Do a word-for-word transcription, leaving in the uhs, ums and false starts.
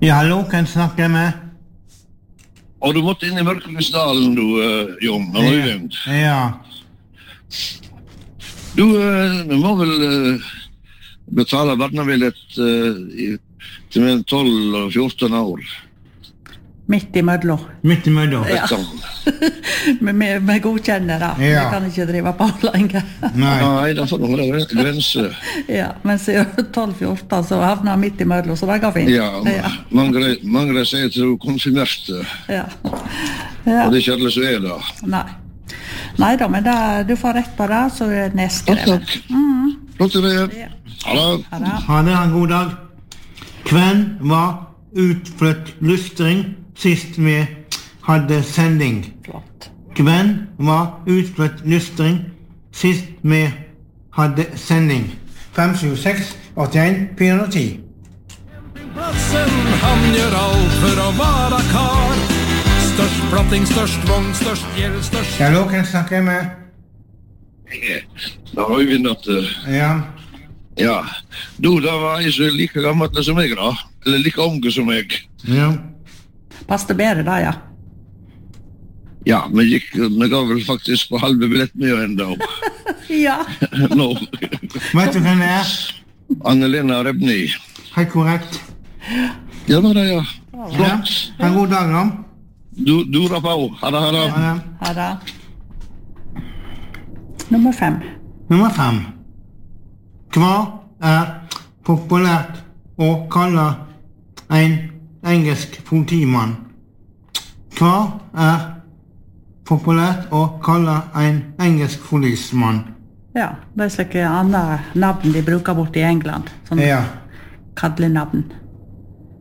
Ja, hallo, kan snakke med? Og du måtte inn i Mørkeløsdalen, du, uh, Jon, når du ringt. Ja. Du, uh, vi må vel uh, betale barnebillett uh, i, til med tolv og fjorten år. Midt i mødlo. Midt i mødlo. Ja. Men vi, vi godkjenner det. Ja. Vi kan ikke drive på lenger. Nei. Nei, da får du være grense. Ja, men siden tolv fjorten så havner midt i mødlo, så det går fint. Ja, Ja. mange, mange sier at du konfirmerte, Ja. Ja. og det er ikke alle som er det. Nei. Nei da, men da, du får rett på det, så er det nedskrevet. Takk, takk. Mm. Flott til det. Ja. Ha det. Ha det. Ha det, en god dag. Hvem var utflytt lystring sist vi hadde sending? Flott. Hvem var utflytt lystring sist vi hadde sending? fem sju seks åtte en fire nul ti. Plassen, han gjør alt for å være kar. Størst platting, størst vogn, størst gjeld, størst... Ja, hallo, kan snakke med? Da har vi vinnat. Ja. Ja. Du, da var jeg så like gammel som meg, da. Eller like unge som meg. Ja. Pass det bedre da, ja. Ja, men gikk, vi ga vel faktisk på halve billett mye enda. Ja. Nå. Vet du hvem det er? Anne-Lena Rebni. Helt korrekt. Ja, det var det, ja. Ja. Flott. Ha en god dag, da. Du, du rappa også. Ha det, ha det. Ha det. Ha det. Nummer fem. Nummer fem. Hva er populært å kalle en engelsk politimann? Hva er populært å kalle en engelsk policemann? Ja, det er slike andre navn de bruker bort i England. Sånn Ja. kallenavn.